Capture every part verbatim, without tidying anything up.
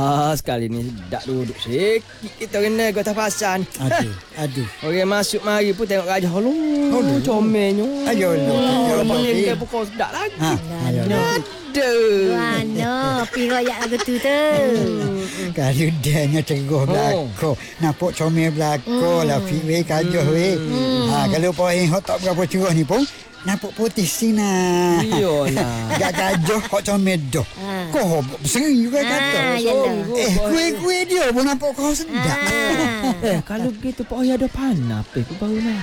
Ah, sekali ni dak duduk sikit kita kena kota pasan. Aduh, aduh. Orang masuk mari pun tengok gajah. Aduh, comelnya. Ayo, Orang ayo. panggil dia pukul sedap lagi. Ha, ayo. Aduh. Mana pi royak lagu tu tu. Kalau dia nya cegoh belako. Nampak comel belako lah fi we kajoh we. Ha, kalau poin hot tak berapa curah ni pun nampak putih sina. Iyalah. Gak gajoh hot comel doh. Kau sering juga kata. Eh, kue-kue dia pun nampak kau sedap. Eh, kalau begitu Pak Oya ada panah pe aku baru nak.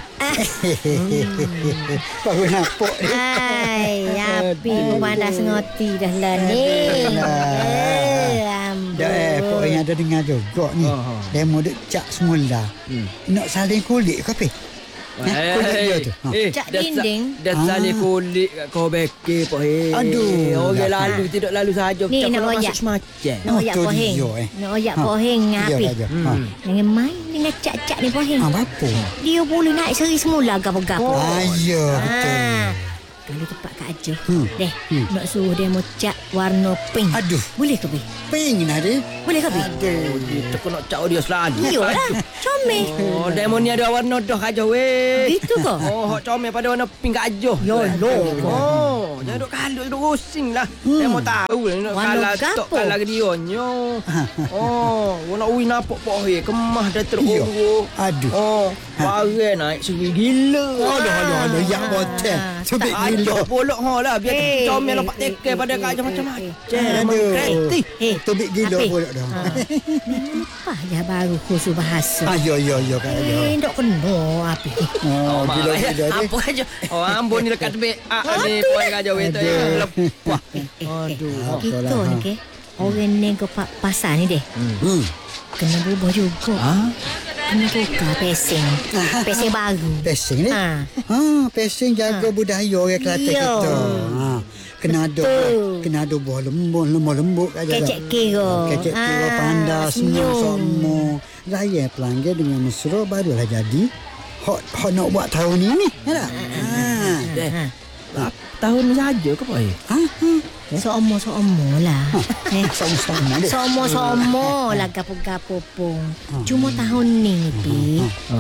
Baru nampak ni. Ai, api pun panas ngoti dah lah ni. Dah eh, pokoknya ada dengar juga ni. Demo duk cak semula. Nak saling kulit ke apa? Eh, kulit dia tu. Eh, Cak dah sa- dinding. Dah salih kulit kat kau beki Pak Hei. Aduh. Orang lalu tidak lalu saja. Ni Cak nak kalau royak. masuk semacam. Nak oyak tu poheng. dia, eh. Nak oyak poheng api. Ya, ha. Dengan main dengan cak-cak ni poheng. Ah, apa? Dia boleh naik seri semula gapo-gapo. Ah, ya, betul. Ah. Kalau tempat Kak Ajo. Hmm. Deh, Hmm. nak suruh dia mau cat warna pink. Aduh, Boleh ke, Bi? ping nak dia. Boleh ke, Bi? Aduh. Kita kena cak dia selalu. Iyalah, comel. Oh, demo ni ada warna dah kajah weh. Gitu ke? Oh, hok comel pada warna pink kajah. Ya, loh. Oh, jangan duk kalut duk rosing lah. Demo tahu lah nak Warna kalah gapo? tok kalah ke dia nyo. Oh, nak uwi nampak Pak Hei kemah dah terurut. Aduh. Oh, warna naik segi gila. Aduh, aduh, aduh, yang botel. Subik gila. Ajak bolok ha lah biar Eh, comel eh, lompat eh, tekel pada eh, kajah eh, macam-macam. eh, Aduh. Kreatif. Eh, Tubik gila Api. pula dah. Ha. Apa ya baru khusus bahasa. Ah, ya, ya, ya, Kak Ajo. Eh, dok kena api. Oh, gila gila ni. Apa aja. Oh, ambon ni dekat tebik. Ah, ni poin kajah weh tu. Lepas. Aduh. Kita ni ke. Orang nego pa- pasar ni deh. Hmm. Kena berubah juga. Ha? Kena buka pesing. Pesing baru. Pesing ni. Ha. Ha, pesing jaga budaya orang Kelantan Ya. kita. Ha. Kena ada Betul. kena ada buah lembut, lembut-lembut aja. Kecek kira. Kecek kira Ah, pandai semua senyum. semua. Raya pelanggan dengan mesra barulah jadi. Hot hot nak buat tahun ini, ya tak? Ha. Eh, tahun ni saja ke Pak? Ha. ha. Somo-somo lah. Eh, Sama-sama dia. Somo-somo lah gapo-gapo pun. Cuma tahun ni Pi.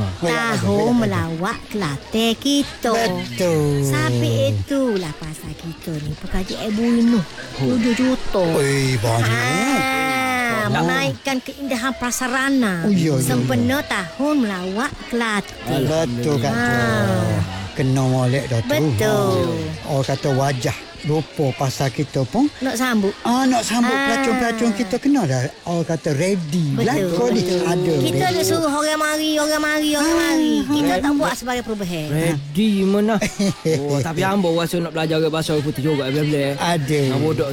Tahun melawak Kelantan kita. Betul. Sampai itulah pasal kita ni pekerja ibu ini. tujuh juta. Oi, banyak. Ah, menaikkan keindahan prasarana. Oh, iya, iya, Sempena tahun melawak Kelantan. Betul Kak Jo. Ah. Kena molek dah tu. Betul. Ha. Orang kata wajah rupa pasal kita pun Nak sambut. ah nak sambut Ah. pelacon-pelacon kita kena dah orang kata ready. Belakon ni ada. Kita ready. ada suruh orang mari, orang mari, orang mari. Kita tak buat sebagai perubahan. Ready mana? Oh, tapi hamba rasa nak belajar ke bahasa putih juga bila-bila. Ada. Nak bodoh.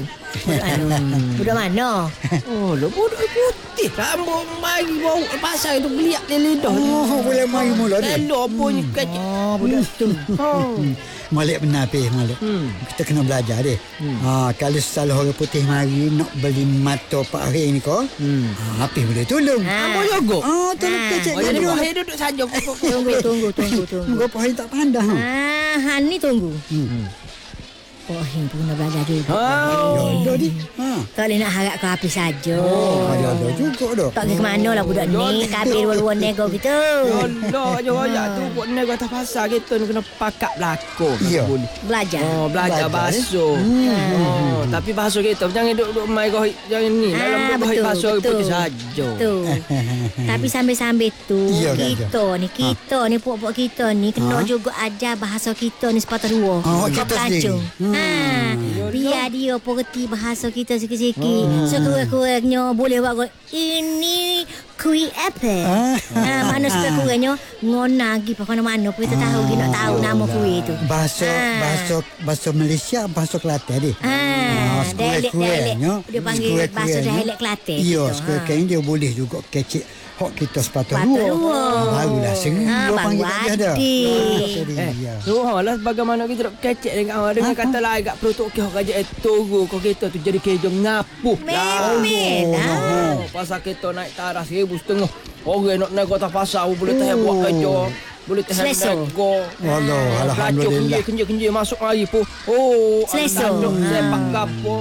Budak mana? Oh, lo bodoh putih. Rambut mari bau pasal itu beliak dia lidah. Oh, boleh mari mula dia. Lelo pun kecil. Oh, budak tu. Oh. Molek benar peh molek. Hmm. Kita kena belajar deh. Ha, kalau salah orang putih mari nak beli mata Pak Hari ni kau. Hmm. Ha, peh boleh tolong. Hamba juga. Ah, tolong Ah. kecek Oh, jadi dia. Pak Hei duduk saja. Tunggu, tunggu, tunggu, tunggu. Muka Pak Hari tak pandang. Ah, Han ni tunggu. Hmm. Oh, Han pun nak belajar juga. Oh. Ada di. Ha. Tak boleh nak harap ke api saja. Oh, ada ada juga dah. Tak pergi ke mana lah budak ni. Kabir dua-dua nego gitu. Allah je royak tu buat ni kata pasal kita ni kena pakat belakon. Ya. Boleh. Belajar. Oh, belajar Belajar, bahasa. Oh, tapi bahasa kita jangan duduk mai kau jangan ni. Dalam Ah, duduk betul, bahasa betul. putih saja. Betul. Tapi sambil-sambil tu Ya, Kak kita ni, kita ni puak-puak kita ni kena juga ajar bahasa kita ni sepatah dua. Oh, Bukan kita pelancong. sendiri. Ha, biar dia pun reti bahasa kita sikit-sikit. Sekurang-kurangnya boleh buat ini kui apa? Ah. Ha, mana sekurang-kurangnya ngona pergi ke mana-mana pun kita tahu kita nak tahu nama kui itu. Bahasa Ah. bahasa bahasa Malaysia, bahasa Kelantan dia. Ah, Ah, dialek-dialek. sekurang-kurangnya, Dia panggil bahasa sekurang-kurangnya, dialek Kelantan. Iya, gitu. sekurang-kurangnya dia boleh juga kecek hok kita sepatah Sepatah dua. dua. Ah, barulah sering Ah, dia baru panggil kat dia dah. adil. Ah, sedih, Eh, ya. tu lah bagaimana kita nak kecek dengan awak dengan kata lain kat perut ke kerja itu kau kita tu jadi kejong ngapuh. Memel lah. Oh, pasal kita naik taras seribu setengah. Orang nak naik kota pasar boleh tahan buat kerja. Boleh tahan Selesa. nego. Allah, alhamdulillah. Kenji-kenji masuk mari pun. Oh, Selesa. anak Ha. sepak gapo.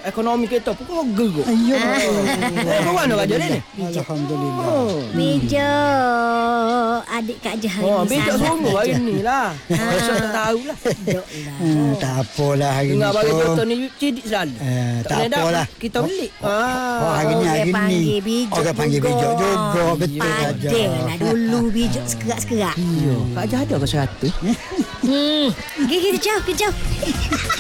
ekonomi kita pun kau geruk. Ayo. Eh, kau mana kerja ni? Alhamdulillah. Oh. Bejo adik Kak Jah Oh, ni bejak sangat semua hari aja. ni lah. Saya tak tahulah. Dok lah. Hmm, tak apalah hari ni. Dengar bagi pun. doktor ni cidik selalu. Eh, tak boleh dah, apalah. Kita beli. Oh, Ah. hari ni Orang hari ni. panggil bijak Orang panggil juga. bijak juga. Betul saja. Adalah dulu bijak sekerak-sekerak. Iya. Kak Jah ada ke seratus? Hmm. Pergi kita jauh, kita jauh.